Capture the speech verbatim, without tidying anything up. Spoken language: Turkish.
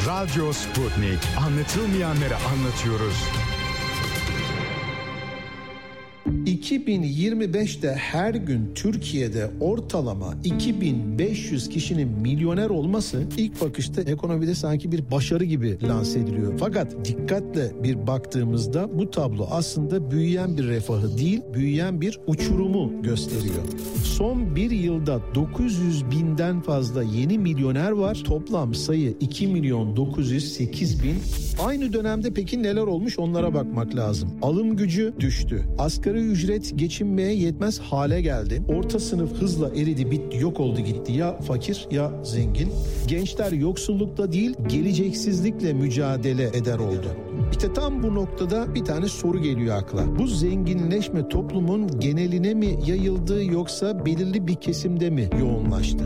Radyo Sputnik. Anlatılmayanları anlatıyoruz. iki bin yirmi beşte her gün Türkiye'de ortalama iki bin beş yüz kişinin milyoner olması ilk bakışta ekonomide sanki bir başarı gibi lanse ediliyor. Fakat dikkatle bir baktığımızda bu tablo aslında büyüyen bir refahı değil, büyüyen bir uçurumu gösteriyor. Son bir yılda dokuz yüz binden fazla yeni milyoner var. Toplam sayı iki milyon dokuz yüz sekiz bin. Aynı dönemde peki neler olmuş onlara bakmak lazım. Alım gücü düştü. Asgari ücret geçinmeye yetmez hale geldi. Orta sınıf hızla eridi, bitti, yok oldu gitti. Ya fakir ya zengin. Gençler yoksullukla değil, geleceksizlikle mücadele eder oldu. İşte tam bu noktada bir tane soru geliyor akla. Bu zenginleşme toplumun geneline mi yayıldı yoksa belirli bir kesimde mi yoğunlaştı?